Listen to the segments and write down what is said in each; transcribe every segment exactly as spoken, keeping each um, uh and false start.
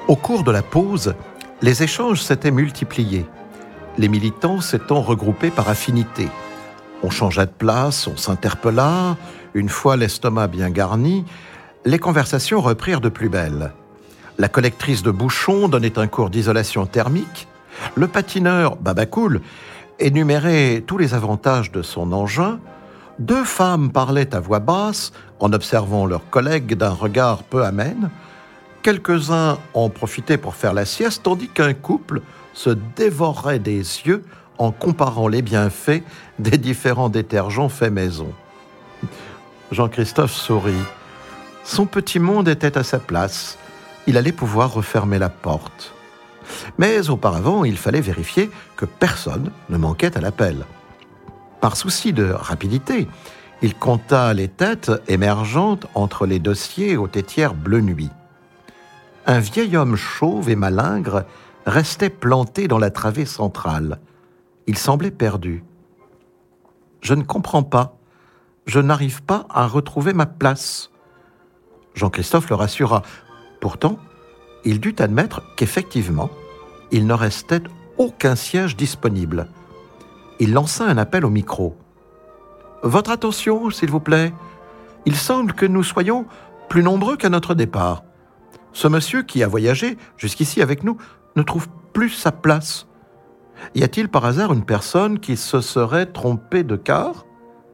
Au cours de la pause, les échanges s'étaient multipliés, les militants s'étant regroupés par affinité. On changea de place, on s'interpella, une fois l'estomac bien garni, les conversations reprirent de plus belle. La collectrice de bouchons donnait un cours d'isolation thermique, le patineur, Babacool, énumérait tous les avantages de son engin, deux femmes parlaient à voix basse en observant leurs collègues d'un regard peu amène, quelques-uns en profitaient pour faire la sieste, tandis qu'un couple se dévorait des yeux en comparant les bienfaits des différents détergents faits maison. Jean-Christophe sourit. Son petit monde était à sa place. Il allait pouvoir refermer la porte. Mais auparavant, il fallait vérifier que personne ne manquait à l'appel. Par souci de rapidité, il compta les têtes émergentes entre les dossiers aux tétières bleu nuit. Un vieil homme chauve et malingre restait planté dans la travée centrale. Il semblait perdu. « Je ne comprends pas. Je n'arrive pas à retrouver ma place. » Jean-Christophe le rassura. Pourtant, il dut admettre qu'effectivement, il ne restait aucun siège disponible. Il lança un appel au micro. « Votre attention, s'il vous plaît. Il semble que nous soyons plus nombreux qu'à notre départ. Ce monsieur qui a voyagé jusqu'ici avec nous ne trouve plus sa place. Y a-t-il par hasard une personne qui se serait trompée de car ?»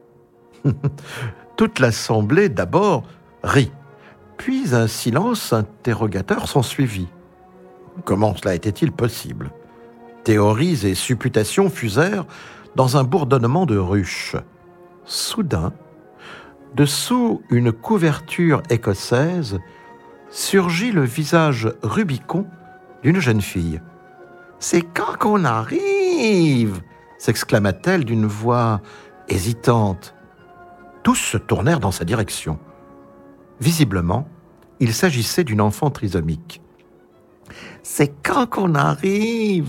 Toute l'assemblée d'abord rit, puis un silence interrogateur s'ensuivit. Comment cela était-il possible ? Théories et supputations fusèrent dans un bourdonnement de ruches. Soudain, dessous une couverture écossaise, surgit le visage rubicond d'une jeune fille. « C'est quand qu'on arrive !» s'exclama-t-elle d'une voix hésitante. Tous se tournèrent dans sa direction. Visiblement, il s'agissait d'une enfant trisomique. « C'est quand qu'on arrive !»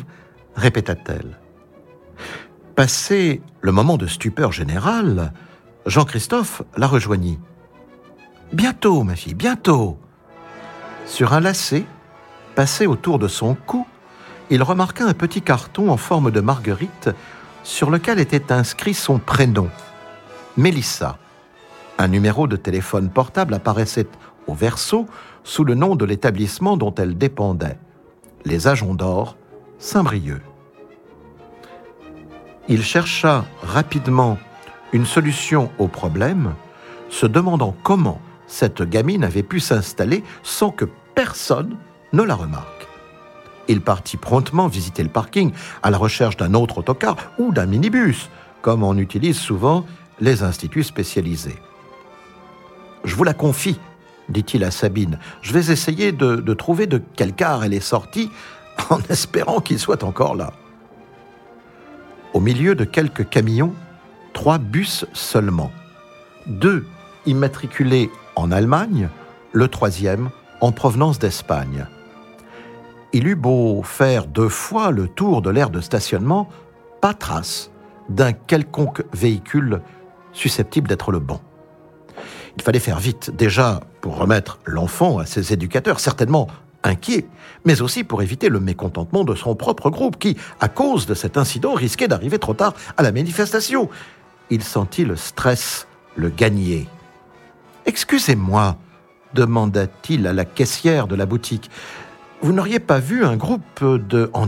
répéta-t-elle. Passé le moment de stupeur générale, Jean-Christophe la rejoignit. « Bientôt, ma fille, bientôt !» Sur un lacet, passé autour de son cou, il remarqua un petit carton en forme de marguerite sur lequel était inscrit son prénom, Mélissa. Un numéro de téléphone portable apparaissait au verso sous le nom de l'établissement dont elle dépendait, les Ajoncs d'Or, Saint-Brieuc. Il chercha rapidement une solution au problème, se demandant comment cette gamine avait pu s'installer sans que personne ne la remarque. Il partit promptement visiter le parking à la recherche d'un autre autocar ou d'un minibus, comme on utilise souvent les instituts spécialisés. « Je vous la confie, » dit-il à Sabine. « Je vais essayer de, de trouver de quel car elle est sortie, en espérant qu'il soit encore là. » Au milieu de quelques camions, trois bus seulement. Deux immatriculés en Allemagne, le troisième en provenance d'Espagne. Il eut beau faire deux fois le tour de l'aire de stationnement, pas trace d'un quelconque véhicule susceptible d'être le bon. Il fallait faire vite, déjà pour remettre l'enfant à ses éducateurs, certainement inquiets, mais aussi pour éviter le mécontentement de son propre groupe qui, à cause de cet incident, risquait d'arriver trop tard à la manifestation. Il sentit le stress le gagner. « Excusez-moi », demanda-t-il à la caissière de la boutique, « vous n'auriez pas vu un groupe de handicapés ? » ?»«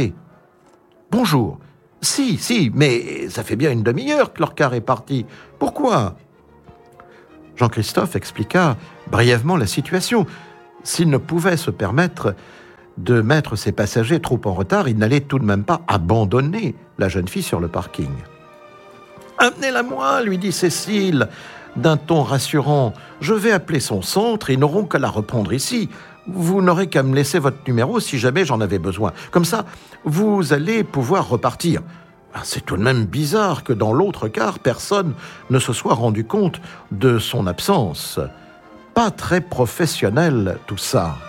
Bonjour. Si, si, mais ça fait bien une demi-heure que leur car est parti. Pourquoi ?» Jean-Christophe expliqua brièvement la situation. S'il ne pouvait se permettre de mettre ses passagers trop en retard, il n'allait tout de même pas abandonner la jeune fille sur le parking. « Amenez-la moi, lui dit Cécile, d'un ton rassurant. Je vais appeler son centre et ils n'auront qu'à la reprendre ici. Vous n'aurez qu'à me laisser votre numéro si jamais j'en avais besoin. Comme ça, vous allez pouvoir repartir. » C'est tout de même bizarre que dans l'autre car, personne ne se soit rendu compte de son absence. Pas très professionnel, tout ça.